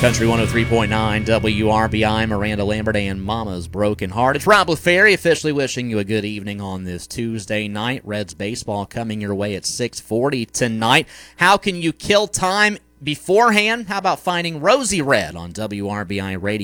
Country 103.9 WRBI, Miranda Lambert and Mama's Broken Heart. It's Rob LaFerry officially wishing you a good evening on this Tuesday night. Reds baseball coming your way at 6:40 tonight. How can you kill time beforehand? How about finding Rosie Red on WRBI Radio?